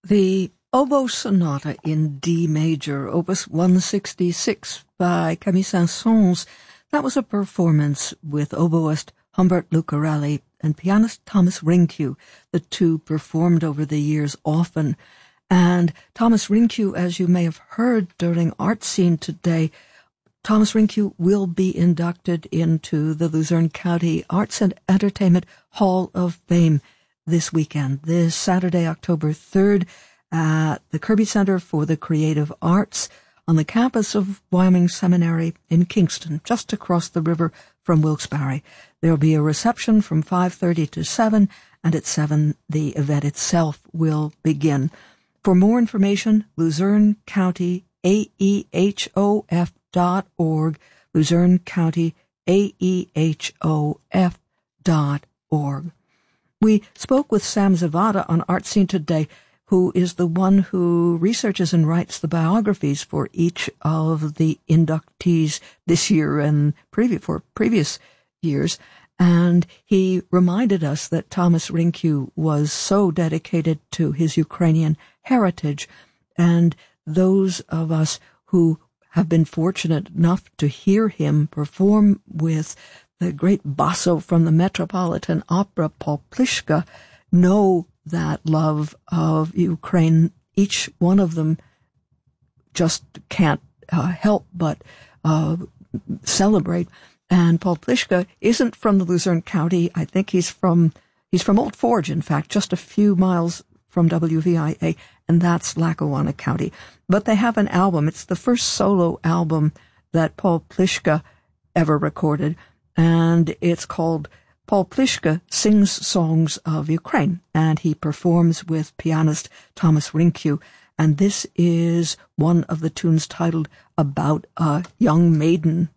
The Oboe Sonata in D major, Opus 166 by Camille Saint-Saëns. That was a performance with oboist Humbert Lucarelli and pianist Thomas Rynkiw. The two performed over the years often. And Thomas Rynkiw, as you may have heard during Art Scene today, Thomas Rynkiw will be inducted into the Luzerne County Arts and Entertainment Hall of Fame this weekend, this Saturday, October 3rd, at the Kirby Center for the Creative Arts on the campus of Wyoming Seminary in Kingston, just across the river from Wilkes-Barre. There will be a reception from 5:30 to 7, and at 7 the event itself will begin. For more information, Luzerne County AEHOF.org, Luzerne County AEHOF.org. We spoke with Sam Zavada on Art Scene today, who is the one who researches and writes the biographies for each of the inductees this year and for previous years. And he reminded us that Thomas Rynkiw was so dedicated to his Ukrainian heritage. And those of us who have been fortunate enough to hear him perform with the great basso from the Metropolitan Opera, Paul Pliszka, know that love of Ukraine. Each one of them just can't help but celebrate. And Paul Pliszka isn't from the Luzerne County. I think he's from Old Forge, in fact, just a few miles from WVIA, and that's Lackawanna County. But they have an album. It's the first solo album that Paul Pliszka ever recorded, and it's called Paul Pliszka Sings Songs of Ukraine, and he performs with pianist Thomas Rynkiw, and this is one of the tunes titled About a Young Maiden.